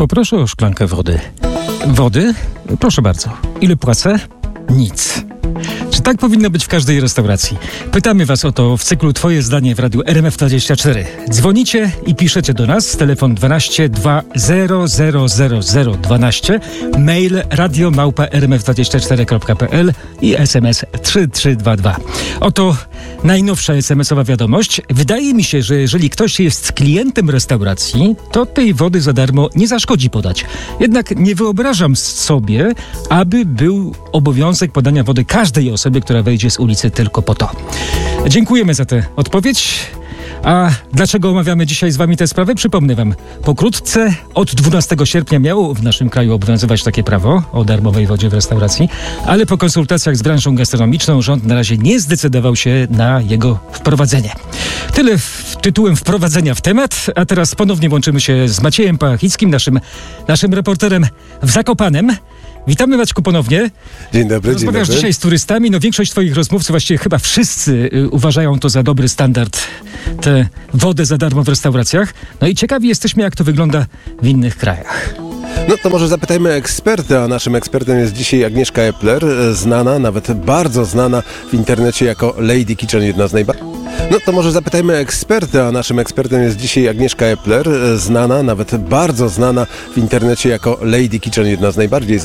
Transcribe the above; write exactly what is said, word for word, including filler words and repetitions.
Poproszę o szklankę wody. Wody? Proszę bardzo. Ile płacę? Nic. Czy tak powinno być w każdej restauracji? Pytamy was o to w cyklu Twoje zdanie w radiu R M F dwadzieścia cztery. Dzwonicie i piszecie do nas. Telefon dwanaście dwa zero zero zero zero dwanaście, mail radio małpa r m f dwadzieścia cztery kropka p l i S M S trzy trzy dwa dwa. Oto najnowsza es em esowa wiadomość. Wydaje mi się, że jeżeli ktoś jest klientem restauracji, to tej wody za darmo nie zaszkodzi podać. Jednak nie wyobrażam sobie, aby był obowiązek podania wody każdej osobie, która wejdzie z ulicy tylko po to. Dziękujemy za tę odpowiedź. A dlaczego omawiamy dzisiaj z wami tę sprawę? Przypomnę wam pokrótce. Od dwunastego sierpnia miało w naszym kraju obowiązywać takie prawo o darmowej wodzie w restauracji, ale po konsultacjach z branżą gastronomiczną rząd na razie nie zdecydował się na jego wprowadzenie. Tyle w, tytułem wprowadzenia w temat, a teraz ponownie łączymy się z Maciejem Pachickim, naszym, naszym reporterem w Zakopanem. Witamy, Maćku, ponownie. Dzień dobry, Rozmawiasz dzień dobry. dzisiaj z turystami. No większość twoich rozmówców, właściwie chyba wszyscy y, uważają to za dobry standard, tę wodę za darmo w restauracjach. No i ciekawi jesteśmy, jak to wygląda w innych krajach. No to może zapytajmy eksperta, a naszym ekspertem jest dzisiaj Agnieszka Epler, znana, nawet bardzo znana w internecie jako Lady Kitchen, jedna z najbardziej... No to może zapytajmy eksperta, a naszym ekspertem jest dzisiaj Agnieszka Epler, znana, nawet bardzo znana w internecie jako Lady Kitchen, jedna z najbardziej